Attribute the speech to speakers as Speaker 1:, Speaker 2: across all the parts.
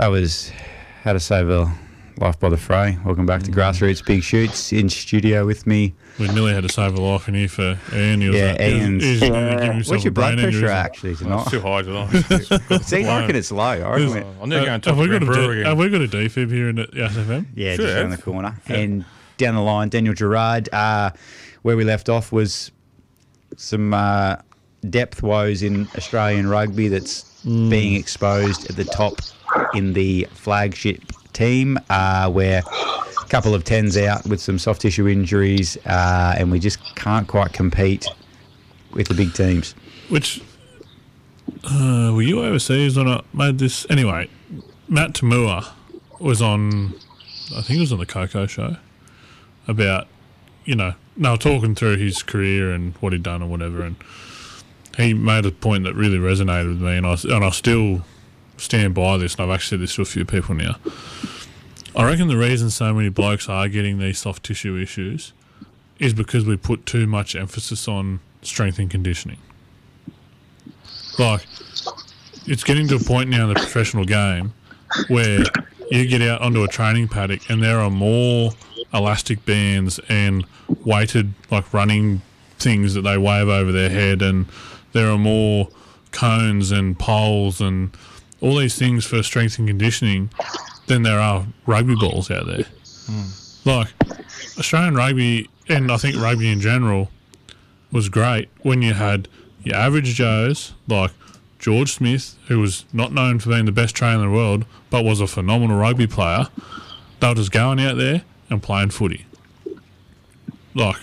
Speaker 1: That was How to Save a Life by the Fray. Welcome back to Grassroots Big Shoots. In studio with me.
Speaker 2: We nearly had to save a life in here for Ian.
Speaker 1: Ian's. What's your blood pressure actually tonight?
Speaker 3: It's too high tonight.
Speaker 1: See, I reckon it's low. I reckon
Speaker 3: I'm never going to
Speaker 2: have we got a defib here in the SFM?
Speaker 1: Yeah, just around the corner. Yeah. And down the line, Daniel Gerard, where we left off was some depth woes in Australian rugby that's being exposed at the top in the flagship team, where a couple of 10s out with some soft tissue injuries, and we just can't quite compete with the big teams.
Speaker 2: Which, were you overseas when I made this? Anyway, Matt Tamua was on, I think it was on the Coco show, about, they were talking through his career and what he'd done or whatever, and he made a point that really resonated with me, and I still stand by this, and I've actually said this to a few people now. I reckon the reason so many blokes are getting these soft tissue issues is because we put too much emphasis on strength and conditioning. Like, it's getting to a point now in the professional game where you get out onto a training paddock and there are more elastic bands and weighted, like, running things that they wave over their head, and there are more cones and poles and all these things for strength and conditioning than there are rugby balls out there. Like, Australian rugby, and I think rugby in general, was great when you had your average Joes like George Smith, who was not known for being the best trainer in the world, but was a phenomenal rugby player. They were just going out there and playing footy. Like,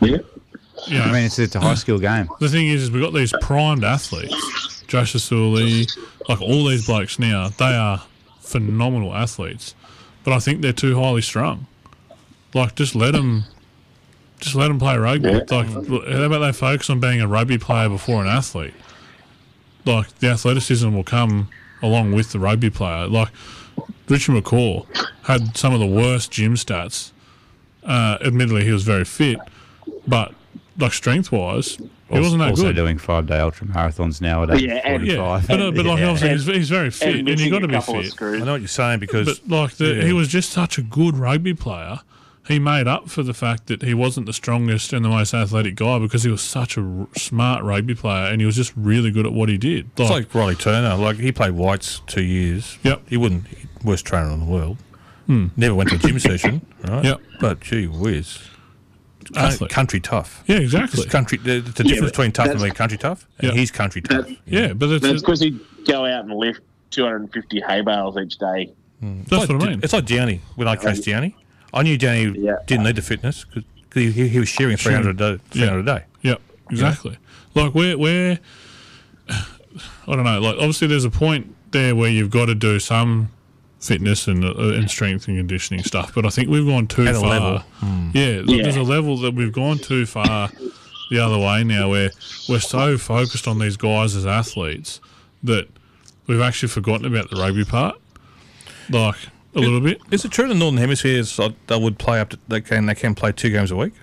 Speaker 1: I mean, it's a high skill game.
Speaker 2: The thing is we've got these primed athletes, Josh Asuli, like all these blokes now, they are phenomenal athletes, but I think they're too highly strung. Like, just let them play rugby. Like, how about they focus on being a rugby player before an athlete? Like, the athleticism will come along with the rugby player. Like, Richard McCaw had some of the worst gym stats. Admittedly, he was very fit, but like strength-wise, he wasn't that
Speaker 1: also
Speaker 2: good.
Speaker 1: Doing 5-day ultra marathons nowadays.
Speaker 2: But like obviously he's very fit, and you've got to be fit.
Speaker 3: I know what you're saying, because...
Speaker 2: But like he was just such a good rugby player. He made up for the fact that he wasn't the strongest and the most athletic guy because he was such a smart rugby player, and he was just really good at what he did.
Speaker 3: It's like Riley Turner. Like, he played Whites 2 years.
Speaker 2: Yep.
Speaker 3: He wouldn't... Worst trainer in the world. Never went to a gym session, right?
Speaker 2: Yep.
Speaker 3: But, gee whiz...
Speaker 2: Athlete.
Speaker 3: Country tough.
Speaker 2: Yeah, exactly.
Speaker 3: It's the difference between tough and being country tough, and he's country tough.
Speaker 2: But
Speaker 4: that's because he'd go out and lift 250 hay bales each day.
Speaker 2: That's what I mean.
Speaker 3: It's like Downey. When I coached Downey, I knew Downey didn't need the fitness because he was shearing 300 a day.
Speaker 2: Yep, exactly. Yeah. Like, where I don't know. Like, obviously, there's a point there where you've got to do some fitness and strength and conditioning stuff, but I think we've gone too far. There's a level that we've gone too far the other way now, where we're so focused on these guys as athletes that we've actually forgotten about the rugby part, like a little bit.
Speaker 3: Is it true in the Northern Hemisphere they would play up to they can play 2 games a week?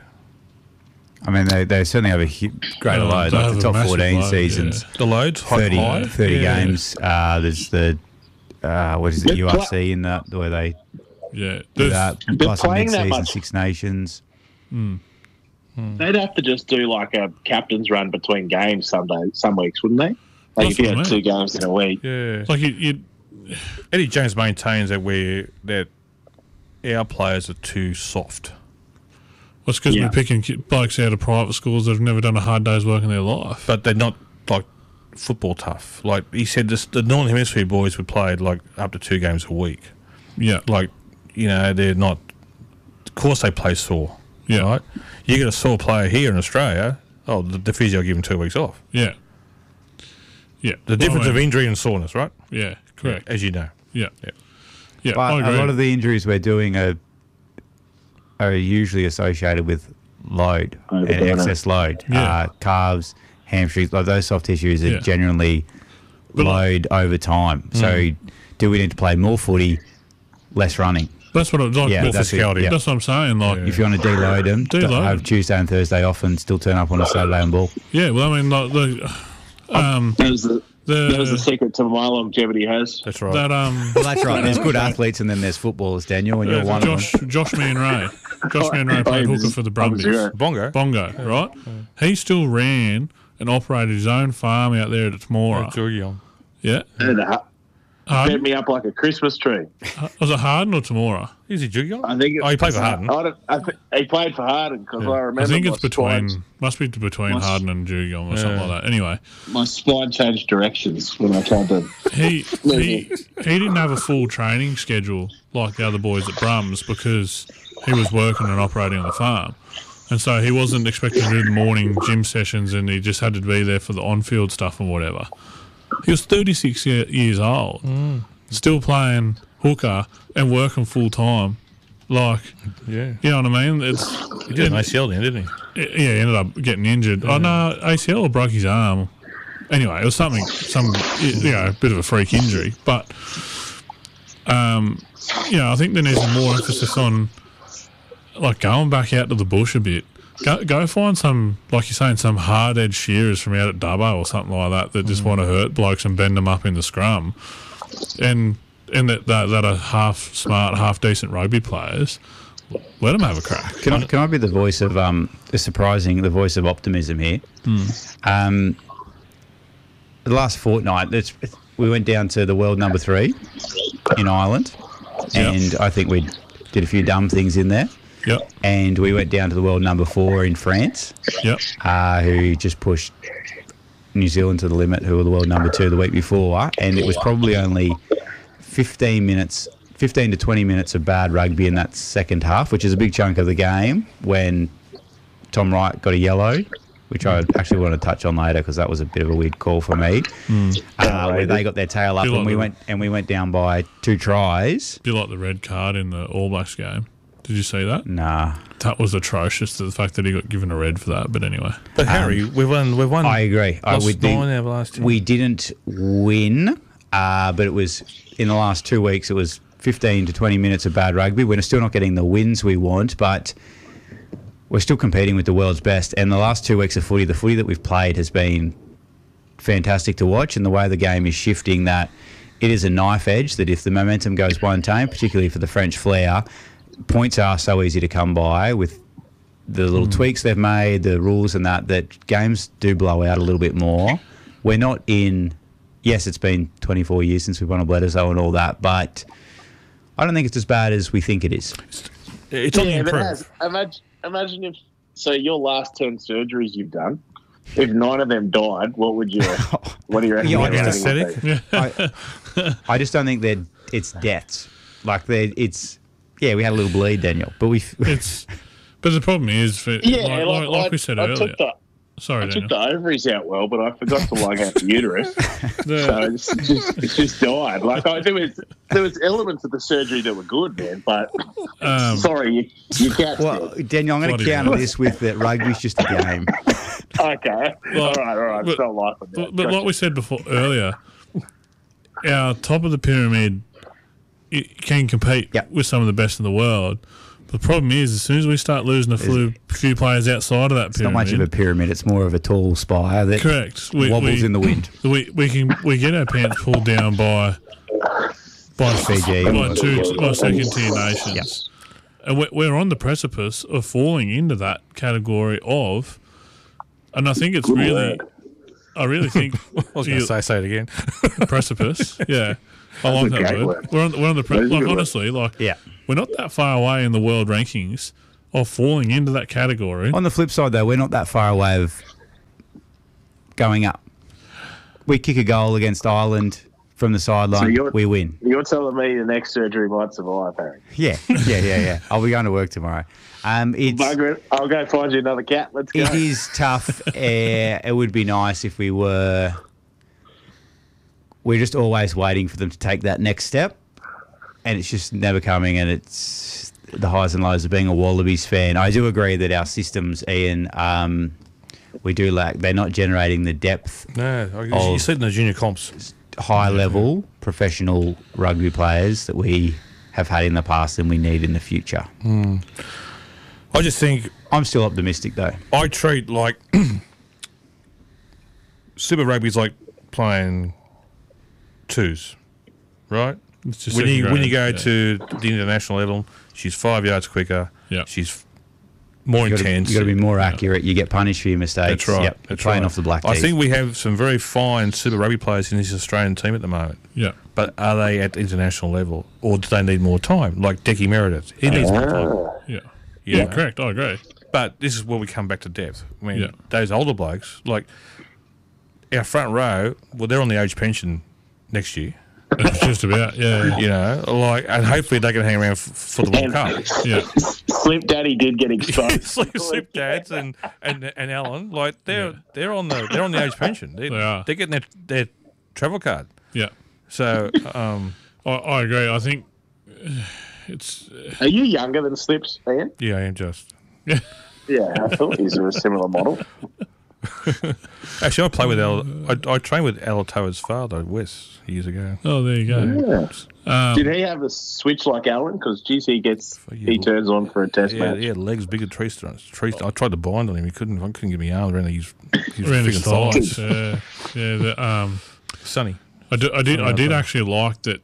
Speaker 1: I mean, they certainly have a greater load, like the top 14 seasons.
Speaker 3: The loads,
Speaker 1: 30 games. There's the what is it, UFC in that, where they do that, plus a mid-season Six Nations.
Speaker 4: They'd have to just do like a captain's run between games some weeks, wouldn't they? Like, if you had 2 games in a week.
Speaker 3: Yeah.
Speaker 2: Like
Speaker 3: Eddie Jones maintains that our players are too soft.
Speaker 2: Well, it's because we're picking blokes out of private schools that have never done a hard day's work in their life.
Speaker 3: But they're not, like, football tough. Like he said, the Northern Hemisphere boys would play like up to 2 games a week.
Speaker 2: Yeah.
Speaker 3: Like, they're not... Of course they play sore.
Speaker 2: Yeah.
Speaker 3: Right? You get a sore player here in Australia, the physio give him 2 weeks off.
Speaker 2: Yeah. Yeah.
Speaker 3: The difference of injury and soreness, right?
Speaker 2: Yeah, correct.
Speaker 3: As you know.
Speaker 2: Yeah.
Speaker 1: But a lot of the injuries we're doing are usually associated with load and excess load. Calves, hamstrings, like those soft tissues are generally load over time. So do we need to play more footy, less running?
Speaker 2: That's what it's like.
Speaker 3: More physicality.
Speaker 2: That's what I'm saying. Like,
Speaker 1: if you want to deload them, have Tuesday and Thursday off and still turn up on a Saturday and ball.
Speaker 2: Yeah, well, I mean,
Speaker 4: That was the secret to my longevity, has.
Speaker 3: That's right.
Speaker 2: That
Speaker 1: Well, that's right. There's good athletes and then there's footballers, Daniel, and you're one of them.
Speaker 2: Josh Man-Ray. Josh Man-Ray played hooker for the Brumbies.
Speaker 3: Bongo.
Speaker 2: Right? He still ran and operated his own farm out there at Temora. Yeah.
Speaker 4: Set me up like a Christmas tree.
Speaker 2: Was it Harden or Temora?
Speaker 3: Is he Jugion?
Speaker 4: I think
Speaker 3: he played for Harden.
Speaker 4: He played for Harden because I remember.
Speaker 2: I think it's
Speaker 4: between
Speaker 2: between Harden and Jugion or something like that. Anyway,
Speaker 4: my spine changed directions when I tried to.
Speaker 2: He didn't have a full training schedule like the other boys at Brums because he was working and operating on the farm, and so he wasn't expected to do the morning gym sessions, and he just had to be there for the on-field stuff and whatever. He was 36 years old, still playing hooker and working full time. Like,
Speaker 3: Yeah.
Speaker 2: you know what I mean?
Speaker 3: He did an ACL then, didn't he?
Speaker 2: Yeah, he ended up getting injured. Oh no, ACL or broke his arm. Anyway, it was some bit of a freak injury. But I think there needs more emphasis on like going back out to the bush a bit. Go find some, like you're saying, some hard-edged shearers from out at Dubbo or something like that just want to hurt blokes and bend them up in the scrum, and that are half smart, half decent rugby players. Let them have a crack.
Speaker 1: Can I be the voice of the voice of optimism here? The last fortnight, we went down to the world number 3 in Ireland, and I think we did a few dumb things in there.
Speaker 2: Yep.
Speaker 1: And we went down to the world number 4 in France.
Speaker 2: Yep.
Speaker 1: Who just pushed New Zealand to the limit, who were the world number 2 the week before, and it was probably only 15 to 20 minutes of bad rugby in that second half, which is a big chunk of the game, when Tom Wright got a yellow, which I actually want to touch on later because that was a bit of a weird call for me, where they got their tail up and we went down by 2 tries.
Speaker 2: Be like the red card in the All Blacks game. Did you see that?
Speaker 1: Nah.
Speaker 2: That was atrocious, the fact that he got given a red for that. But anyway.
Speaker 3: But Harry, we've won.
Speaker 1: I agree.
Speaker 3: Lost 9 out of the last 10.
Speaker 1: We didn't win, but it was in the last 2 weeks. It was 15 to 20 minutes of bad rugby. We're still not getting the wins we want, but we're still competing with the world's best. And the last 2 weeks of footy, the footy that we've played has been fantastic to watch. And the way the game is shifting, that it is a knife edge. That if the momentum goes one tone, particularly for the French flair, points are so easy to come by with the little tweaks they've made, the rules and that games do blow out a little bit more. We're not in... Yes, it's been 24 years since we won a Bledisloe and all that, but I don't think it's as bad as we think it is.
Speaker 3: It's on the improve.
Speaker 4: Imagine if... So your last 10 surgeries you've done, if 9 of them died, what do you reckon?
Speaker 1: I just don't think that it's deaths. Like, yeah, we had a little bleed, Daniel, but
Speaker 2: but the problem is, like we said earlier. Sorry,
Speaker 4: I
Speaker 2: Daniel.
Speaker 4: took the ovaries out well, but I forgot to lug out the uterus, so it's just died. Like there was elements of the surgery that were good, man. But sorry, you can't.
Speaker 1: Well, Daniel, I'm going to counter this with that rugby's just a game.
Speaker 4: Okay, all right.
Speaker 2: But,
Speaker 4: so life on that.
Speaker 2: But like we said earlier, our top of the pyramid can compete with some of the best in the world. The problem is, as soon as we start losing a few players outside of that pyramid,
Speaker 1: it's not much of a pyramid. It's more of a tall spire that wobbles in the wind.
Speaker 2: We get our pants pulled down by
Speaker 1: Fiji,
Speaker 2: by second tier nations, and we're on the precipice of falling into that category of. And I think it's I really think
Speaker 3: I was going to say it again.
Speaker 2: Precipice, yeah. I like that word. We're on the honestly, we're not that far away in the world rankings of falling into that category.
Speaker 1: On the flip side, though, we're not that far away of going up. We kick a goal against Ireland from the sideline, we win.
Speaker 4: You're telling me the next surgery might survive, Harry?
Speaker 1: Yeah. I'll be going to work tomorrow.
Speaker 4: Margaret, I'll go find you another cat. Let's go.
Speaker 1: It is tough. It would be nice if we were... We're just always waiting for them to take that next step, and it's just never coming, and it's the highs and lows of being a Wallabies fan. I do agree that our systems, Ian, we do lack. They're not generating the depth.
Speaker 3: No, you see it in the junior comps.
Speaker 1: High-level professional rugby players that we have had in the past and we need in the future.
Speaker 3: I just think...
Speaker 1: I'm still optimistic, though.
Speaker 3: I treat, Super Rugby's like playing twos, right?
Speaker 2: It's just
Speaker 3: When you go
Speaker 2: second grade,
Speaker 3: to the international level, she's 5 yards quicker.
Speaker 2: Yeah.
Speaker 3: She's more intense.
Speaker 1: You got to be more accurate. You get punished for your mistakes.
Speaker 3: That's right.
Speaker 1: Yep.
Speaker 3: That's
Speaker 1: Playing
Speaker 3: right.
Speaker 1: off the black
Speaker 3: I
Speaker 1: tees.
Speaker 3: think we have some very fine Super Rugby players in this Australian team at the moment.
Speaker 2: Yeah.
Speaker 3: But are they at international level, or do they need more time? Like Decky Meredith, he needs more time.
Speaker 2: Yeah.
Speaker 3: You
Speaker 2: Yeah,
Speaker 3: know?
Speaker 2: correct. I agree.
Speaker 3: But this is where we come back to depth. I mean,
Speaker 2: Yeah.
Speaker 3: those older blokes, like our front row, well, they're on the age pension next year.
Speaker 2: It's just about, yeah.
Speaker 3: You know, like, and hopefully they can hang around for the World Cup.
Speaker 2: Yeah.
Speaker 4: Slip Daddy did get exposed.
Speaker 3: Slip Dads and Alan, like they're on the age pension.
Speaker 2: They are.
Speaker 3: They're getting their travel card.
Speaker 2: Yeah.
Speaker 3: So
Speaker 2: I agree. I think it's.
Speaker 4: Are you younger than Slips, man?
Speaker 3: yeah, I am just.
Speaker 4: Yeah, I thought he's a similar model.
Speaker 3: Actually, I play with I trained with Alatoa's father, Wes, years ago.
Speaker 2: Oh, there you go.
Speaker 4: Yeah. Did he have a switch like Alan? Because, geez, he turns on for a test
Speaker 3: Yeah,
Speaker 4: match.
Speaker 3: he had legs bigger than trees. I tried to bind on him. He couldn't. I couldn't get my arm around his
Speaker 2: Around his
Speaker 3: freaking thighs.
Speaker 2: thighs. Yeah.
Speaker 3: Sonny.
Speaker 2: I did actually like that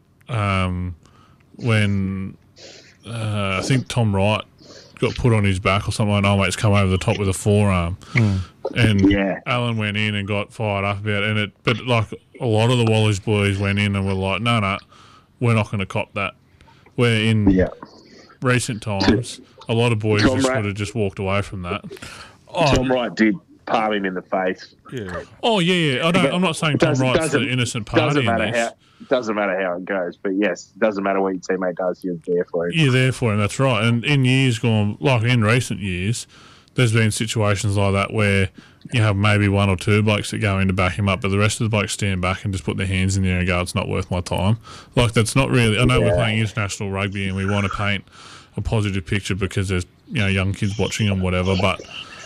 Speaker 2: when I think Tom Wright got put on his back or something like that. It's come over the top with a forearm. And
Speaker 4: Yeah.
Speaker 2: Alan went in and got fired up about it. But like a lot of the Wallace boys went in and were like, no, we're not going to cop that. Where in recent times, a lot of boys
Speaker 4: Tom
Speaker 2: just
Speaker 4: Wright-
Speaker 2: would have just walked away from that.
Speaker 4: Tom Wright did palm him in the face.
Speaker 3: Yeah.
Speaker 2: Oh, yeah. I'm not saying Tom Wright's the innocent party in this.
Speaker 4: Doesn't matter how it goes, but yes, doesn't matter what your teammate does, you're there for him.
Speaker 2: You're there for him, that's right. And in years gone, like in recent years, there's been situations like that where you have maybe one or two blokes that go in to back him up, but the rest of the blokes stand back and just put their hands in the air and go, it's not worth my time. Like, that's not really... I know we're playing international rugby and we want to paint a positive picture because there's young kids watching and whatever, but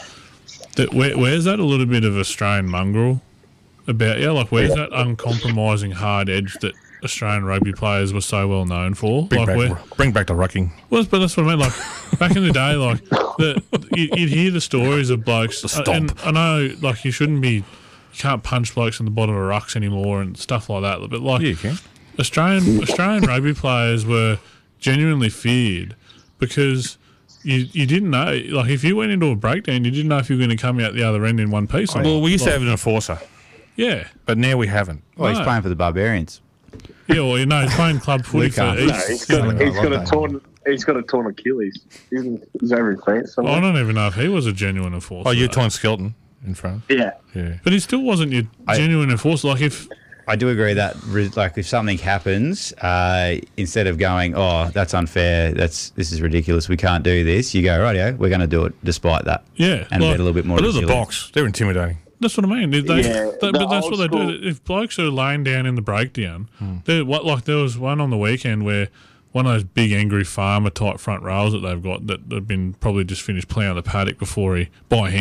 Speaker 2: where's that a little bit of Australian mongrel about you? Like, where's that uncompromising hard edge that Australian rugby players were so well known for?
Speaker 3: Bring back the rucking.
Speaker 2: Well, but that's what I mean. Like, back in the day, like, you'd hear the stories of blokes. And I know, like, you can't punch blokes in the bottom of rucks anymore and stuff like that. But, like,
Speaker 3: Yeah, you can.
Speaker 2: Australian rugby players were genuinely feared because you didn't know. Like, if you went into a breakdown, you didn't know if you were going to come out the other end in one piece. Or
Speaker 3: Well,
Speaker 2: not.
Speaker 3: we used to
Speaker 2: Like,
Speaker 3: have an enforcer,
Speaker 2: yeah.
Speaker 3: but now we haven't.
Speaker 1: Well, he's
Speaker 2: No.
Speaker 1: playing for the Barbarians.
Speaker 2: Yeah, well, he's playing club footy for
Speaker 1: Luca.
Speaker 4: No,
Speaker 2: East.
Speaker 4: he's got a torn Achilles. He's over his face somewhere.
Speaker 2: I don't even know if he was a genuine enforcer.
Speaker 3: Oh, you're
Speaker 2: though.
Speaker 3: tying Skelton in front.
Speaker 4: Yeah.
Speaker 3: Yeah.
Speaker 2: But he still wasn't your genuine enforcer. Like, if...
Speaker 1: I do agree that, like, if something happens, instead of going, "Oh, that's unfair. This is ridiculous. We can't do this," you go, "Rightio, we're going to do it despite that."
Speaker 2: Yeah,
Speaker 1: and
Speaker 2: like-
Speaker 1: get a little bit more.
Speaker 3: But there's a
Speaker 1: resilient.
Speaker 3: box. They're intimidating.
Speaker 2: That's what I mean. But that's
Speaker 4: old
Speaker 2: what they do.
Speaker 4: school-
Speaker 2: If blokes are laying down in the breakdown, there was one on the weekend where one of those big angry farmer type front rails that they've got that have been probably just finished ploughing the paddock before he went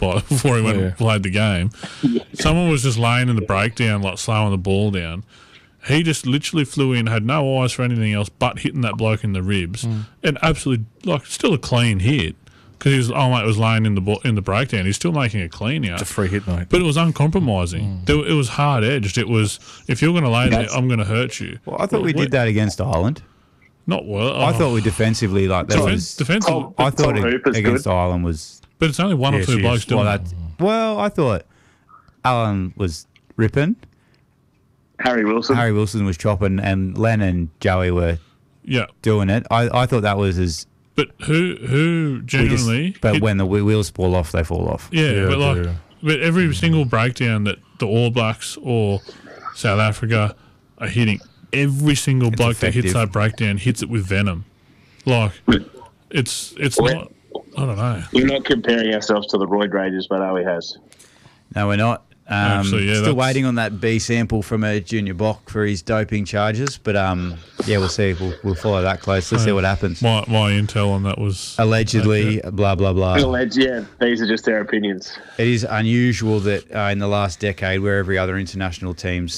Speaker 2: and played the game. Someone was just laying in the breakdown, like slowing the ball down. He just literally flew in, had no eyes for anything else but hitting that bloke in the ribs, and absolutely, like, still a clean hit. Because his old mate was laying in the breakdown. He's still making a clean out.
Speaker 3: It's a free hit, mate.
Speaker 2: But it was uncompromising. It was hard edged. It was, if you're going to lay there, I'm going to hurt you.
Speaker 1: Well, I thought we did that against Ireland.
Speaker 2: Not well.
Speaker 1: I thought we defensively, like, that was.
Speaker 2: defensive.
Speaker 1: I thought
Speaker 4: Tom Hooper's
Speaker 1: against
Speaker 4: good.
Speaker 1: Ireland was.
Speaker 2: But it's only one or
Speaker 3: Yes,
Speaker 2: two
Speaker 3: yes.
Speaker 2: blokes doing it.
Speaker 1: Well, I thought Alan was ripping,
Speaker 4: Harry Wilson.
Speaker 1: Harry Wilson was chopping, and Len and Joey were
Speaker 2: Yeah.
Speaker 1: doing it. I thought that was as.
Speaker 2: But who genuinely...
Speaker 1: But
Speaker 2: hit-
Speaker 1: when the wheels fall off, they fall off.
Speaker 2: Yeah, but like,
Speaker 3: yeah.
Speaker 2: but every single breakdown that the All Blacks or South Africa are hitting, every single bloke that hits
Speaker 1: effective.
Speaker 2: that breakdown hits it with venom. Like, it's not. I don't know.
Speaker 4: We're not comparing ourselves to the Royd Raiders, but we has.
Speaker 1: No, we're not.
Speaker 2: Actually, yeah,
Speaker 1: still
Speaker 2: that's-
Speaker 1: waiting on that B sample from a junior Bok for his doping charges. But yeah, we'll see. We'll follow that closely. See what happens.
Speaker 2: My intel on that was
Speaker 1: Allegedly, blah blah blah.
Speaker 4: Yeah, these are just their opinions.
Speaker 1: It is unusual that in the last decade, where every other international team's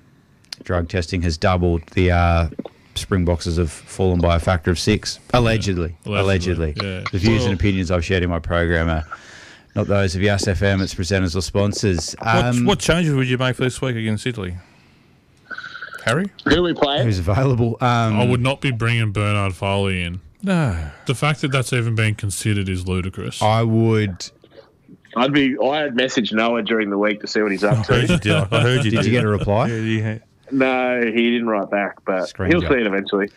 Speaker 1: drug testing has doubled, the Springboks have fallen by a factor of 6. Allegedly.
Speaker 2: Allegedly, yeah.
Speaker 1: The views and opinions I've shared in my program are not those of Yas FM, its presenters or sponsors.
Speaker 3: What changes would you make for this week against Italy? Harry?
Speaker 4: Who are we playing?
Speaker 1: Who's available?
Speaker 2: I would not be bringing Bernard Foley in.
Speaker 3: No.
Speaker 2: The fact that that's even being considered is ludicrous.
Speaker 1: I would.
Speaker 4: I had messaged Noah during the week to see what he's up
Speaker 3: I heard
Speaker 4: to.
Speaker 3: you did. I heard you
Speaker 1: Did you get a reply?
Speaker 3: Yeah.
Speaker 4: No, he didn't write back, but
Speaker 1: Screen
Speaker 4: he'll
Speaker 1: job.
Speaker 4: see it eventually.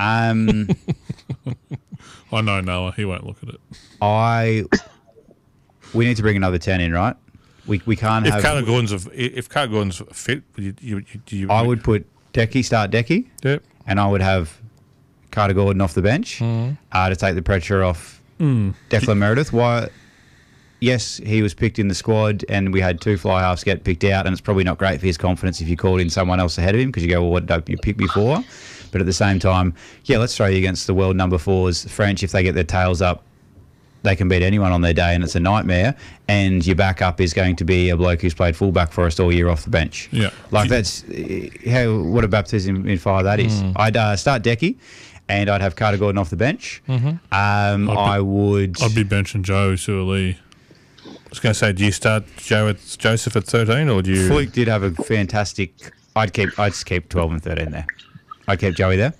Speaker 2: I know Noah. He won't look at it.
Speaker 1: We need to bring another 10 in, right? We can't
Speaker 3: If
Speaker 1: have.
Speaker 3: Carter Gordon's fit, you
Speaker 1: I would put start Decky,
Speaker 3: Yep.
Speaker 1: and I would have Carter Gordon off the bench to take the pressure off Declan Meredith. Why? Yes, he was picked in the squad, and we had 2 fly halves get picked out, and it's probably not great for his confidence if you called in someone else ahead of him because you go, well, what dope you picked before? But at the same time, let's throw you against the world number 4s. French, if they get their tails up, they can beat anyone on their day, and it's a nightmare. And your backup is going to be a bloke who's played fullback for us all year off the bench.
Speaker 2: Yeah.
Speaker 1: That's what a baptism in fire that is. I'd start Decky, and I'd have Carter Gordon off the bench.
Speaker 2: I'd be benching Joe Suoli.
Speaker 3: I was going to say, do you start Joseph at 13, or do you?
Speaker 1: Fleek did have a fantastic. I'd just keep 12 and 13 there. I'd keep Joey there.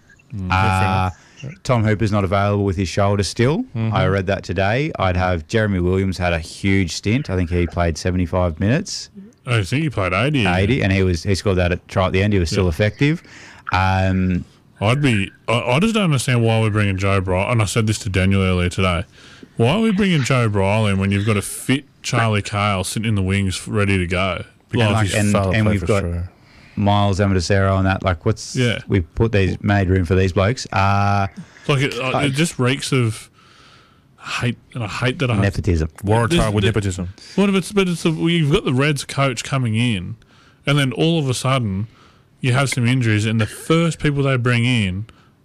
Speaker 1: Tom Hooper's not available with his shoulder still. I read that today. I'd have Jeremy Williams had a huge stint. I think he played 75 minutes.
Speaker 2: I think he played 80.
Speaker 1: 80, and he scored that try at the end. He was still effective.
Speaker 2: I just don't understand why we're bringing Joe Bryle, and I said this to Daniel earlier today. Why are we bringing Joe Bryle in when you've got a fit Charlie Cale sitting in the wings ready to go?
Speaker 1: And we've got Miles Amadocero and that. We made room for these blokes.
Speaker 2: It just reeks of hate, and I hate that I
Speaker 1: nepotism.
Speaker 3: Waratah with nepotism.
Speaker 2: You've got the Reds coach coming in, and then all of a sudden you have some injuries, and the first people they bring in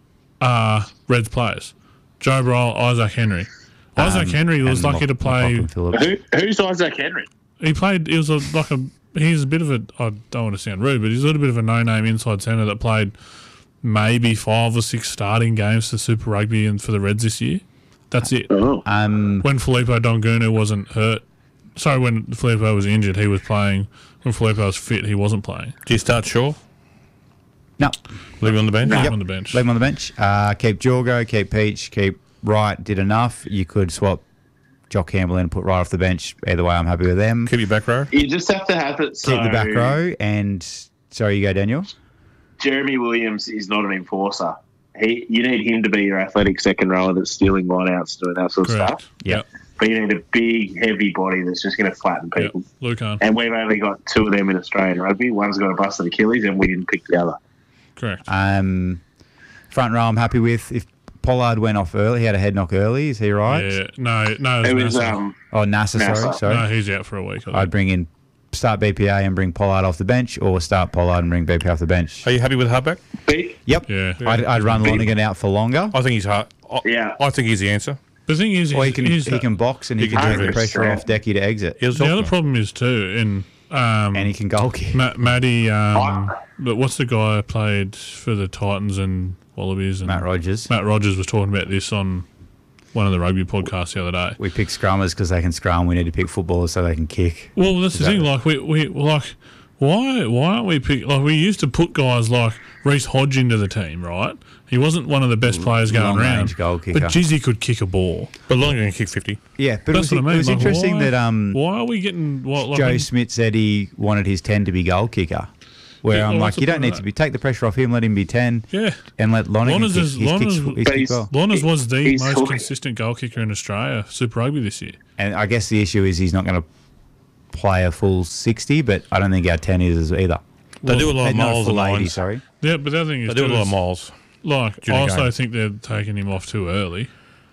Speaker 2: are Reds players. Joe Bryle, Isaac Henry. Isaac Henry was lucky to play.
Speaker 4: Who's Isaac Henry?
Speaker 2: He played. He's a bit of a. I don't want to sound rude, but he's a little bit of a no-name inside centre that played maybe 5 or 6 starting games for Super Rugby and for the Reds this year. That's it.
Speaker 4: Oh.
Speaker 2: When Filippo Dongunu wasn't hurt, when Filippo was injured, he was playing. When Filippo was fit, he wasn't playing.
Speaker 3: Do you start Shaw?
Speaker 1: No.
Speaker 3: Leave him on the bench.
Speaker 2: Leave him on the bench.
Speaker 1: Leave him on the bench. Keep Jorgo. Keep Peach. Keep Wright. Did enough. You could swap Jock Campbell in and put Wright off the bench. Either way, I'm happy with them.
Speaker 3: Keep your back row.
Speaker 4: You just have to have it.
Speaker 1: Keep the back row. And sorry, you go, Daniel.
Speaker 4: Jeremy Williams is not an enforcer. You need him to be your athletic second rower that's stealing lineouts, doing that sort of stuff.
Speaker 2: Yep.
Speaker 4: But you need a big, heavy body that's just going to flatten people.
Speaker 2: Yep. Lucan.
Speaker 4: And we've only got 2 of them in Australian rugby. One's got a busted Achilles, and we didn't pick the other.
Speaker 2: Correct.
Speaker 1: Front row, I'm happy with. If Pollard went off early, he had a head knock early. Is he right?
Speaker 2: Yeah. No.
Speaker 4: It was
Speaker 1: Nasser. Sorry.
Speaker 2: No, he's out for a week.
Speaker 1: I'd start BPA and bring Pollard off the bench, or start Pollard and bring BPA off the bench.
Speaker 3: Are you happy with Hardback?
Speaker 1: Yep.
Speaker 2: Yeah.
Speaker 1: I'd run Lonergan out for longer.
Speaker 3: I think he's hard. I think he's the answer.
Speaker 2: The thing is,
Speaker 1: Or he can box and he can take the pressure off Decky to exit.
Speaker 2: The other problem is too,
Speaker 1: and he can goal kick.
Speaker 2: Matty, but what's the guy who played for the Titans and Wallabies? And
Speaker 1: Matt Rogers.
Speaker 2: Matt Rogers was talking about this on one of the rugby podcasts the other day.
Speaker 1: We pick scrummers because they can scrum. We need to pick footballers so they can kick.
Speaker 2: Well, that's the thing. Like we why aren't we pick? Like we used to put guys like Reece Hodge into the team, right? He wasn't one of the best players going around,
Speaker 1: goal kicker.
Speaker 2: but Jizzy could kick a ball.
Speaker 3: But Lonergan can kick 50.
Speaker 1: Yeah, but
Speaker 2: That's what I mean.
Speaker 1: It was interesting that
Speaker 2: why are we getting
Speaker 1: Joe Smith said he wanted his 10 to be goal kicker. Where I'm like, you don't need to take the pressure off him, let him be 10.
Speaker 2: Yeah.
Speaker 1: And let Lonergan kick. His kick well.
Speaker 2: Lonners was the most consistent goal kicker in Australia, Super Rugby this year.
Speaker 1: And I guess the issue is he's not going to play a full 60, but I don't think our 10 is either.
Speaker 3: They do a lot of miles and
Speaker 1: 80,
Speaker 3: lines.
Speaker 1: sorry.
Speaker 2: Yeah, but the other thing is
Speaker 3: they do a lot of miles.
Speaker 2: Like, I also think they're taking him off too early.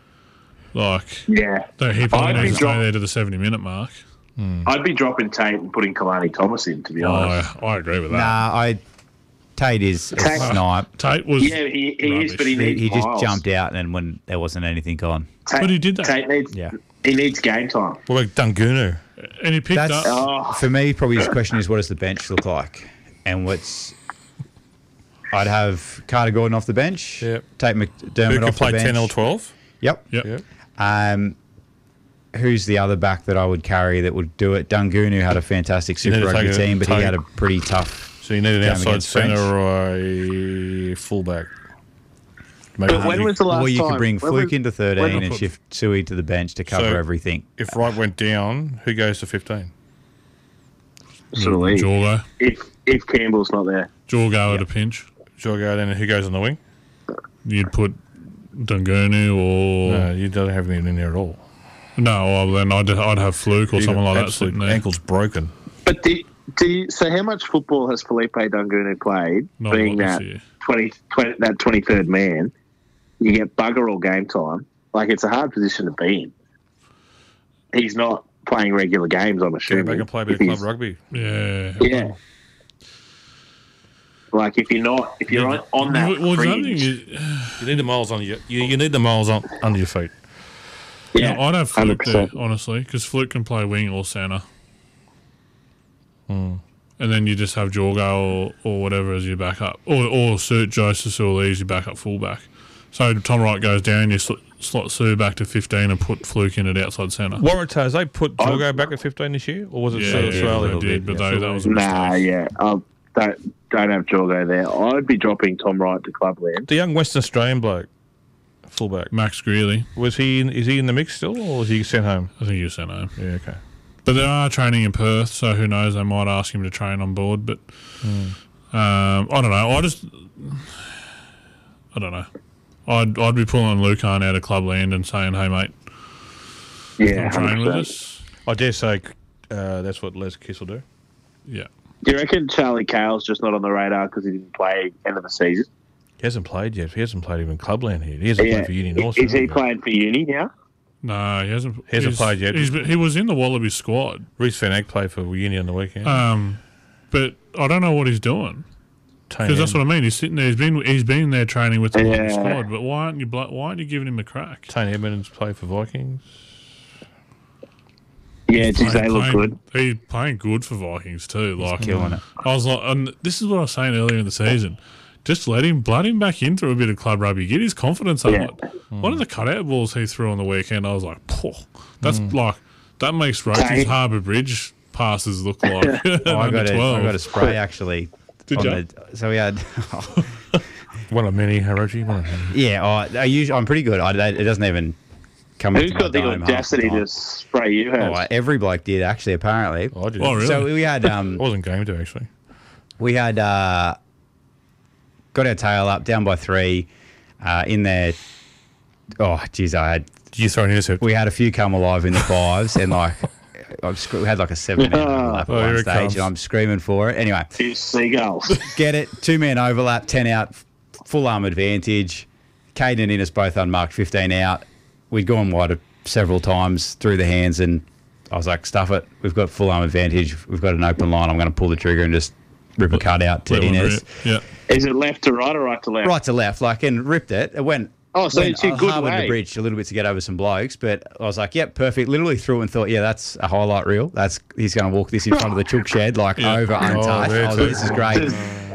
Speaker 2: Like,
Speaker 4: yeah,
Speaker 2: he probably needs to stay there to the 70-minute mark.
Speaker 4: I'd be dropping Tate and putting Kalani Thomas in, to be honest.
Speaker 2: I agree with that.
Speaker 1: Tate is a snipe.
Speaker 2: Tate was
Speaker 4: he is, but he
Speaker 1: just jumped out and when there wasn't anything on.
Speaker 2: But he did that.
Speaker 4: Tate needs game time.
Speaker 3: What about Dungunu?
Speaker 2: And he picked up.
Speaker 1: For me, probably his question is, what does the bench look like? And I'd have Carter Gordon off the bench.
Speaker 3: Yep.
Speaker 1: Tate McDermott off the bench.
Speaker 3: Who could play 10 or 12?
Speaker 1: Yep. who's the other back that I would carry that would do it? Dungunu had a fantastic
Speaker 3: You need
Speaker 1: Super
Speaker 3: to
Speaker 1: Rugby
Speaker 3: take a-
Speaker 1: team, but he
Speaker 3: take-
Speaker 1: had a pretty tough.
Speaker 3: So you need an
Speaker 1: Game
Speaker 3: outside
Speaker 1: against French.
Speaker 3: centre or a fullback. Maybe
Speaker 4: But when was the last
Speaker 1: Or you
Speaker 4: time?
Speaker 1: could bring
Speaker 4: when
Speaker 1: Fluke
Speaker 4: was-
Speaker 1: into 13
Speaker 4: when-
Speaker 1: and shift Suey to the bench to cover
Speaker 3: So-
Speaker 1: everything.
Speaker 3: if Wright went down, who goes to 15?
Speaker 4: Surely.
Speaker 2: Jorgo.
Speaker 4: If Campbell's not there.
Speaker 2: Jorgo at a pinch.
Speaker 3: Jorgo, then who goes on the wing?
Speaker 2: You'd put Dungunu or...
Speaker 3: No, you don't have anything in there at all.
Speaker 2: No, well, then I'd have Fluke or
Speaker 3: You
Speaker 2: something
Speaker 3: got
Speaker 2: like that
Speaker 3: absolute
Speaker 2: sitting there.
Speaker 3: ankle's broken.
Speaker 4: But so how much football has Felipe Dungunu played,
Speaker 2: Not
Speaker 4: being
Speaker 2: a lot
Speaker 4: that
Speaker 2: this year.
Speaker 4: 23rd man? You get bugger all game time. Like, it's a hard position to be in. He's not playing regular games, I'm
Speaker 3: Get
Speaker 4: assuming.
Speaker 3: back and play a bit
Speaker 4: If
Speaker 3: of club
Speaker 4: he's-
Speaker 3: rugby.
Speaker 2: Yeah.
Speaker 4: Yeah. Like, if you're on that
Speaker 2: Well, the other thing
Speaker 4: fringe,
Speaker 2: is,
Speaker 3: You need the miles on you need the miles under your feet.
Speaker 4: yeah,
Speaker 2: I'd have Fluke there,
Speaker 4: 100%.
Speaker 2: honestly, because Fluke can play wing or centre. And then you just have Jorgo or whatever as your backup. Or Joseph Sewell as your backup fullback. So Tom Wright goes down, you slot Sue back to 15 and put Fluke in at outside centre.
Speaker 3: Waratahs, they put Jorgo back at 15 this year? Or was it
Speaker 2: Yeah,
Speaker 3: Australia?
Speaker 2: they did, but that was a mistake.
Speaker 4: Nah, yeah. Don't have Jorgo there. I'd be dropping Tom Wright to Clubland.
Speaker 3: The young Western Australian bloke, fullback,
Speaker 2: Max Greeley,
Speaker 3: is he in the mix still, or was he sent home?
Speaker 2: I think he was sent home.
Speaker 3: Yeah, okay.
Speaker 2: But they are training in Perth, so who knows? They might ask him to train on board. But I don't know. I don't know. I'd be pulling Lucan out of Clubland and saying, "Hey, mate,
Speaker 4: Yeah,
Speaker 2: come train with
Speaker 4: 100%.
Speaker 2: us."
Speaker 3: I dare say that's what Les Kiss will do.
Speaker 2: Yeah.
Speaker 4: Do you reckon Charlie Cale's just not on the radar because he didn't play end of the season?
Speaker 3: He hasn't played yet. He hasn't played even Clubland here. He hasn't
Speaker 4: Yeah.
Speaker 3: played for Uni North.
Speaker 4: Is he
Speaker 3: hasn't
Speaker 4: playing for Uni now?
Speaker 2: No, he hasn't.
Speaker 3: He hasn't
Speaker 2: he's-
Speaker 3: played yet.
Speaker 2: He was in the Wallaby squad,
Speaker 3: Reece Van Eyck played for Uni on the weekend.
Speaker 2: but I don't know what he's doing. Because that's what I mean. He's sitting there. He's been there training with the Wallaby
Speaker 4: Yeah.
Speaker 2: squad. But why aren't you giving him a crack?
Speaker 3: Tony Edmonds played for Vikings.
Speaker 4: Yeah, geez, they look good.
Speaker 2: He's playing good for Vikings too. Like
Speaker 1: killing it.
Speaker 2: I was like, and this is what I was saying earlier in the season. Just blood him back in through a bit of club rugby. Get his confidence up.
Speaker 4: Yeah.
Speaker 2: One of the cutout balls he threw on the weekend, I was like, "Poh, that's like that makes Roach's
Speaker 4: Hey.
Speaker 2: Harbour Bridge passes look like
Speaker 1: I
Speaker 2: number
Speaker 1: got
Speaker 2: 12.
Speaker 1: a spray actually.
Speaker 2: Did
Speaker 1: on
Speaker 2: ya?
Speaker 1: so we had.
Speaker 3: One of many, Harochi. One of many.
Speaker 1: Yeah, I'm pretty good. It doesn't even come.
Speaker 4: Who's
Speaker 1: into
Speaker 4: got
Speaker 1: my
Speaker 4: the
Speaker 1: dome half
Speaker 4: audacity
Speaker 1: time.
Speaker 4: to spray you? Has?
Speaker 1: Every bloke did actually. Apparently.
Speaker 3: I did.
Speaker 2: Oh, really?
Speaker 1: So we had
Speaker 3: I wasn't game to actually.
Speaker 1: we had got our tail up, down by 3, in there. Oh, geez,
Speaker 3: Did you throw an intercept?
Speaker 1: we had a few come alive in the 5s, and like we had like a 7-man overlap
Speaker 3: Oh,
Speaker 1: at
Speaker 3: here
Speaker 1: one
Speaker 3: it
Speaker 1: stage,
Speaker 3: comes.
Speaker 1: and I'm screaming for it. Anyway,
Speaker 4: Two seagulls.
Speaker 1: get it, 2-man overlap, 10 out, full arm advantage. Caden and Innes both unmarked, 15 out. We'd gone wide several times through the hands, and I was like, stuff it. We've got full arm advantage. We've got an open line. I'm going to pull the trigger and just rip a cut out to
Speaker 2: Let one
Speaker 1: Innes.
Speaker 2: rip. Yeah.
Speaker 4: Is it left to right or right to left?
Speaker 1: Right to left, like, and ripped it. It went.
Speaker 4: Oh, so
Speaker 1: went
Speaker 4: it's a good
Speaker 1: harbored
Speaker 4: way.
Speaker 1: the bridge a little bit to get over some blokes, but I was like, yep, perfect. Literally threw it and thought, yeah, that's a highlight reel. He's going to walk this in front of the chook shed, like
Speaker 2: Yeah.
Speaker 1: over untouched.
Speaker 3: there
Speaker 1: I was
Speaker 3: too.
Speaker 1: like, this is great.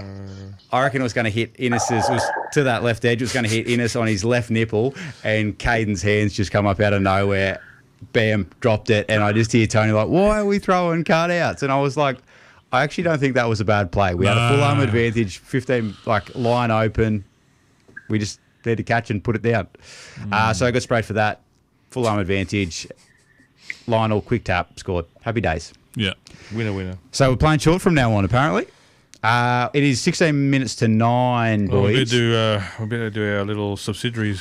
Speaker 1: I reckon it was going to hit Innes. It was to that left edge. It was going to hit Innes on his left nipple, and Caden's hands just come up out of nowhere. Bam, dropped it, and I just hear Tony like, "Why are we throwing cutouts?" And I was like, "I actually don't think that was a bad play. We had a full arm advantage, 15 like line open. We just had to catch and put it down. So I got sprayed for that. Full arm advantage. Lionel, quick tap, scored. Happy days.
Speaker 2: Yeah.
Speaker 3: Winner.
Speaker 1: So we're playing short from now on, apparently. It is 16 minutes to 9,
Speaker 3: Well,
Speaker 1: boys.
Speaker 3: we better do our little subsidiaries.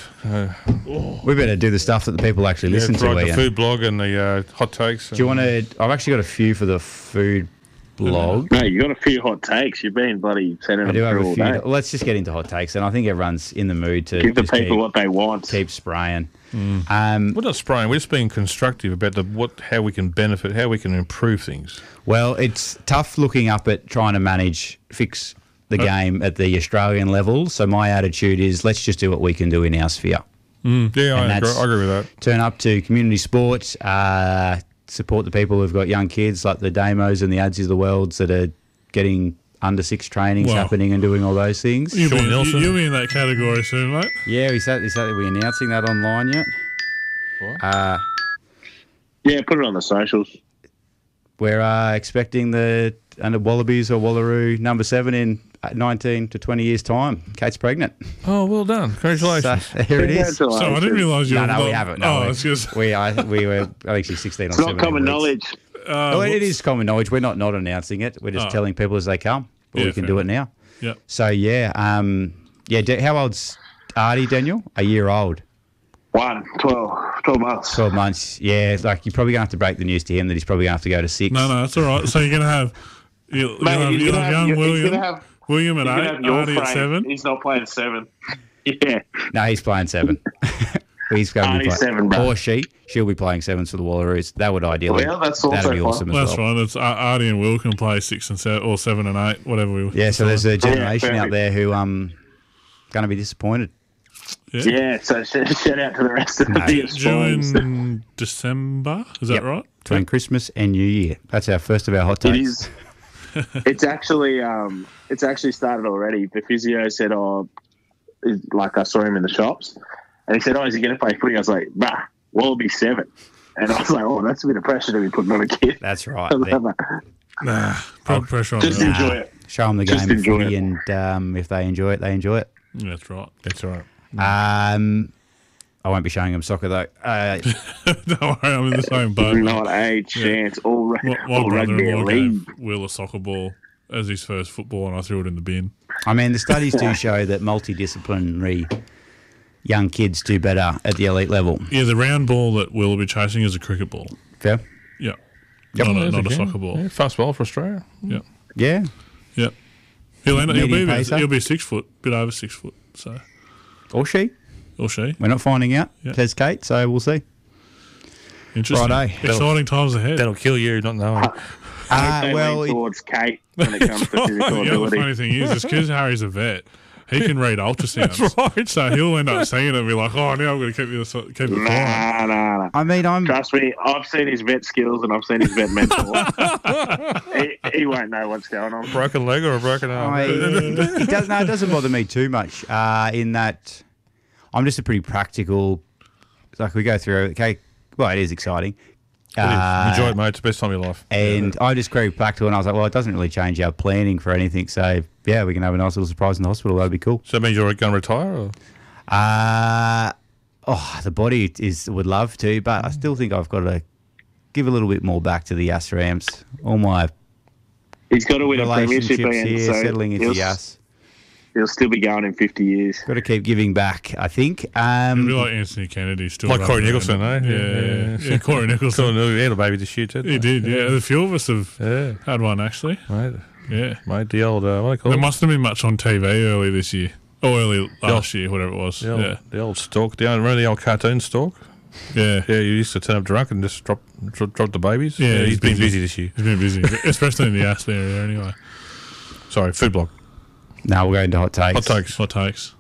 Speaker 1: We better do the stuff that the people actually listen to.
Speaker 3: right, the
Speaker 1: Ian.
Speaker 3: food blog and the hot takes.
Speaker 1: Do you want to? I've actually got a few for the food blog.
Speaker 4: No, you got a few hot takes. You've been bloody sending
Speaker 1: I do
Speaker 4: them
Speaker 1: have
Speaker 4: through
Speaker 1: a
Speaker 4: all
Speaker 1: few.
Speaker 4: day.
Speaker 1: Let's just get into hot takes, and I think everyone's in the mood to
Speaker 4: Give the
Speaker 1: just
Speaker 4: people what they want.
Speaker 1: keep spraying.
Speaker 3: We're not spraying. We're just being constructive about how we can benefit, how we can improve things.
Speaker 1: Well, it's tough looking up at trying to fix the game at the Australian level. So my attitude is, let's just do what we can do in our sphere.
Speaker 3: Yeah, I
Speaker 1: that's-
Speaker 3: agree with that.
Speaker 1: Turn up to community sport, support the people who've got young kids like the Damos and the Ads of the Worlds that are getting under 6 trainings
Speaker 2: Well,
Speaker 1: happening and doing all those things.
Speaker 2: You'll
Speaker 3: Sean Nelson.
Speaker 2: be in that category soon, mate.
Speaker 1: Yeah, are we announcing that online yet?
Speaker 3: What?
Speaker 4: Yeah, put it on the socials.
Speaker 1: We're expecting the under Wallabies or Wallaroo number 7 in 19 to 20 years' time. Kate's pregnant.
Speaker 3: Oh, well done. Congratulations.
Speaker 1: So here it is.
Speaker 2: So I didn't realise you were
Speaker 1: No, we haven't. No,
Speaker 2: I was just...
Speaker 1: we were, I think she's 16 or
Speaker 4: It's
Speaker 1: 17
Speaker 4: not common
Speaker 1: weeks.
Speaker 4: knowledge.
Speaker 1: Well, it is common knowledge. We're not announcing it. We're just telling people as they come. But
Speaker 2: Yeah,
Speaker 1: we can
Speaker 2: fair
Speaker 1: do it now.
Speaker 2: Yep.
Speaker 1: So, how old's Artie, Daniel? A year old.
Speaker 4: 12 months.
Speaker 1: 12 months. Yeah, like you're probably going to have to break the news to him that he's probably going to have to go to 6.
Speaker 2: No, that's all right. So you're going to have... You'll have young William. William at 8, Artie at 7.
Speaker 4: He's not playing 7. Yeah.
Speaker 1: No, he's playing 7. He's going to be
Speaker 4: Artie's
Speaker 1: playing
Speaker 4: 7, bro.
Speaker 1: Or she'll be playing 7s for the Wallaroos. That would ideally.
Speaker 4: Well, that's also
Speaker 1: that'd be
Speaker 4: fine.
Speaker 1: awesome as
Speaker 2: That's
Speaker 1: well.
Speaker 2: right. It's Artie and Will can play 6 and 7 or 7 and 8, whatever we.
Speaker 1: Yeah, so there's a generation
Speaker 4: perfect.
Speaker 1: out there who going to be disappointed.
Speaker 4: Yeah, so shout out to the rest of the
Speaker 2: Due
Speaker 4: PS4s.
Speaker 2: in December, is that
Speaker 1: Yep.
Speaker 2: right?
Speaker 1: Between Christmas and New Year. That's our first of our hot
Speaker 4: It
Speaker 1: takes.
Speaker 4: is. It's actually started already. The physio said, like I saw him in the shops, and he said, is he going to play footy? I was like, nah, Wallaby 7. And I was like, that's a bit of pressure to be putting on a kid.
Speaker 1: That's right.
Speaker 2: Nah, put pressure on
Speaker 4: Just
Speaker 2: them.
Speaker 4: enjoy it.
Speaker 1: Show them the
Speaker 4: Just
Speaker 1: game of
Speaker 4: enjoy
Speaker 1: footy,
Speaker 4: it.
Speaker 1: and if they enjoy it, they enjoy it.
Speaker 2: Yeah, that's right.
Speaker 3: That's all right.
Speaker 1: I won't be showing them soccer though.
Speaker 2: Don't worry, I'm in the same boat.
Speaker 4: Not a chance. All
Speaker 2: My
Speaker 4: rugby
Speaker 2: brother-in-law
Speaker 4: league.
Speaker 2: gave Will a soccer ball as his first football, and I threw it in the bin.
Speaker 1: I mean, the studies do show that multidisciplinary young kids do better at the elite level.
Speaker 2: Yeah, the round ball that Will will be chasing is a cricket ball.
Speaker 1: Fair?
Speaker 2: Yeah.
Speaker 1: Yep.
Speaker 2: Not a soccer ball.
Speaker 3: Yeah, fast ball for Australia.
Speaker 2: Yeah.
Speaker 1: Yeah.
Speaker 2: Yeah. He'll
Speaker 1: Medium pacer.
Speaker 2: be 6 foot, bit over 6 foot. So,
Speaker 1: Or she.
Speaker 2: or she.
Speaker 1: We're not finding out,
Speaker 2: Yeah.
Speaker 1: says Kate, so we'll see.
Speaker 2: Interesting.
Speaker 1: Righto.
Speaker 2: Exciting times ahead.
Speaker 3: That'll kill you not knowing.
Speaker 4: They
Speaker 1: Well,
Speaker 4: lean towards Kate when it comes to physical
Speaker 2: The other
Speaker 4: ability.
Speaker 2: funny thing is because Harry's a vet, he can read ultrasounds. That's right. So he'll end up seeing it and be like, now I'm going to keep it quiet.
Speaker 4: Nah.
Speaker 1: I mean,
Speaker 4: Trust me, I've seen his vet skills and I've seen his vet mentor. he won't know what's going on.
Speaker 3: Broken leg or a broken arm?
Speaker 1: it doesn't bother me too much in that I'm just a pretty practical, like we go through, okay, well, it is exciting.
Speaker 3: Enjoy it, mate. It's the best time of your life.
Speaker 1: And I just grew practical and I was like, well, it doesn't really change our planning for anything. So, yeah, we can have a nice little surprise in the hospital. That'd be cool.
Speaker 3: So that means you're going to retire? Or?
Speaker 1: The body would love to, but I still think I've got to give a little bit more back to the Yass Rams. All my
Speaker 4: He's got to win a premiership,
Speaker 1: relationships
Speaker 4: Ian,
Speaker 1: here,
Speaker 4: so
Speaker 1: settling into Yass.
Speaker 4: he'll still be going in 50 years.
Speaker 1: Got to keep giving back, I think.
Speaker 2: It'd be like Anthony Kennedy still.
Speaker 3: Like Corey
Speaker 2: running
Speaker 3: Nicholson,
Speaker 2: around.
Speaker 3: eh?
Speaker 2: Yeah, Corey Nicholson.
Speaker 3: He had a baby this year, too.
Speaker 2: He did, yeah. A few of us have
Speaker 3: Yeah.
Speaker 2: had one, actually.
Speaker 3: Mate,
Speaker 2: Yeah.
Speaker 3: the old, what do you call
Speaker 2: There
Speaker 3: it?
Speaker 2: must have been much on TV early this year. Or early last year, whatever it was.
Speaker 3: The old Stork. Remember the old cartoon Stork?
Speaker 2: Yeah.
Speaker 3: Yeah, you used to turn up drunk and just drop the babies.
Speaker 2: Yeah,
Speaker 3: he's been busy this year.
Speaker 2: He's been busy, especially in the Aston area anyway.
Speaker 3: Sorry, food block.
Speaker 1: No, we'll go into hot takes.
Speaker 3: Hot takes.
Speaker 2: Hot takes.